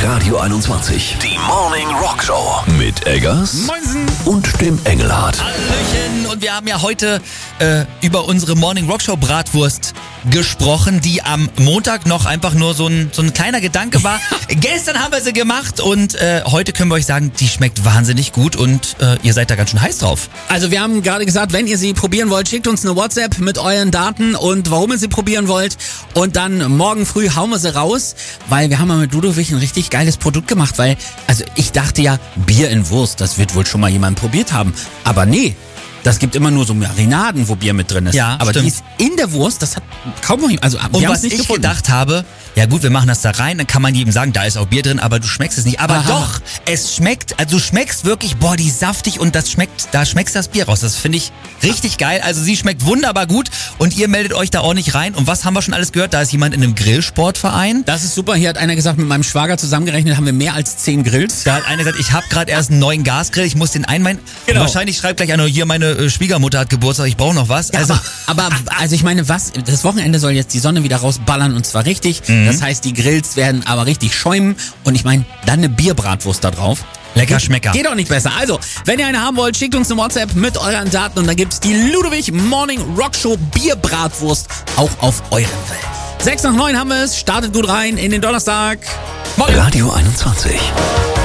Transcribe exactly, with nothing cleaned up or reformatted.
Radio einundzwanzig. Die Morning Rock Show. Mit Eggers. Moinsen. Und dem Engelhardt. Hallöchen. Und wir haben ja heute äh, über unsere Morning Rock Show Bratwurst gesprochen, die am Montag noch einfach nur so ein, so ein kleiner Gedanke war. Gestern haben wir sie gemacht und äh, heute können wir euch sagen, die schmeckt wahnsinnig gut und äh, ihr seid da ganz schön heiß drauf. Also wir haben gerade gesagt, wenn ihr sie probieren wollt, schickt uns eine WhatsApp mit euren Daten und warum ihr sie probieren wollt. Und dann morgen früh hauen wir sie raus, weil wir haben mal mit Ludwig ein richtig geiles Produkt gemacht, weil, also ich dachte ja, Bier in Wurst, das wird wohl schon mal jemand probiert haben. Aber nee. Das gibt immer nur so Marinaden, wo Bier mit drin ist. Ja, aber stimmt. die ist in der Wurst, das hat kaum noch jemand. Also, wir Und haben was es nicht ich gefunden. gedacht habe, ja gut, wir machen das da rein, dann kann man jedem sagen, da ist auch Bier drin, aber du schmeckst es nicht. Aber Aha. doch, es schmeckt, also du schmeckst wirklich, boah, die ist saftig und das schmeckt, da schmeckst das Bier raus. Das finde ich richtig geil. Also sie schmeckt wunderbar gut und ihr meldet euch da ordentlich rein. Und was haben wir schon alles gehört? Da ist jemand in einem Grillsportverein. Das ist super. Hier hat einer gesagt, mit meinem Schwager zusammengerechnet haben wir mehr als zehn Grills. Da hat einer gesagt, ich habe gerade erst einen neuen Gasgrill, ich muss den einweihen. Genau. Wahrscheinlich schreibt gleich einer, hier meine äh, Schwiegermutter hat Geburtstag, ich brauche noch was. Ja, Also aber, aber, also ich meine, was, das Wochenende soll jetzt die Sonne wieder rausballern und zwar richtig. Mhm. Das heißt, die Grills werden aber richtig schäumen und ich meine, dann eine Bierbratwurst da drauf. lecker Schmecker. Geht doch nicht besser. Also, wenn ihr eine haben wollt, schickt uns eine WhatsApp mit euren Daten und dann gibt's die Ludwig Morning Rock Show Bierbratwurst auch auf euren Grill. sechs nach neun haben wir es, startet gut rein in den Donnerstag. Morgen. Radio einundzwanzig.